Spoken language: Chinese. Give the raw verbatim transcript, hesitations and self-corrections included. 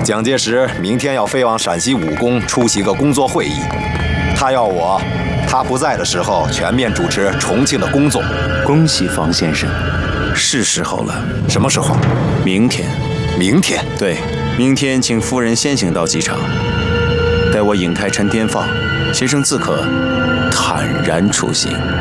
蒋介石明天要飞往陕西武功出席个工作会议，他要我，他不在的时候全面主持重庆的工作。 恭喜房先生，是时候了。 什么时候？ 明天。 明天？ 对，明天请夫人先行到机场，待我引开陈天放先生，自可坦然出行。